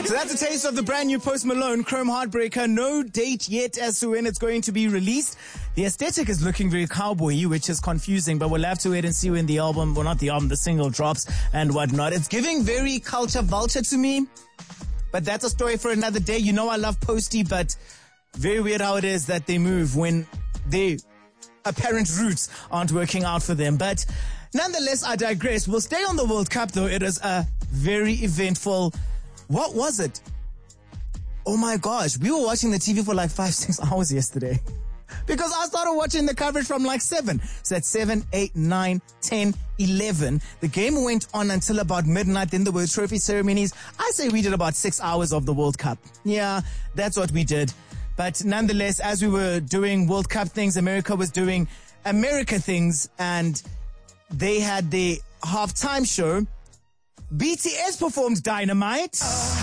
So that's a taste of the brand new Post Malone, Chrome Heartbreaker. No date yet as to when it's going to be released. The aesthetic is looking very cowboy-y, which is confusing, but we'll have to wait and see when the album, well not the album, the single drops and whatnot. It's giving very culture vulture to me, but that's a story for another day. You know I love Posty, but very weird how it is that they move when their apparent roots aren't working out for them. But nonetheless, I digress. We'll stay on the World Cup though. It is a very eventful. What was it? Oh my gosh. We were watching the TV for like 5-6 hours yesterday. Because I started watching the coverage from like 7. So at 7, 8, 9, 10, 11. The game went on until about midnight. Then there were trophy ceremonies. I say we did about 6 hours of the World Cup. Yeah, that's what we did. But nonetheless, as we were doing World Cup things, America was doing America things. And they had the halftime show. BTS performed Dynamite.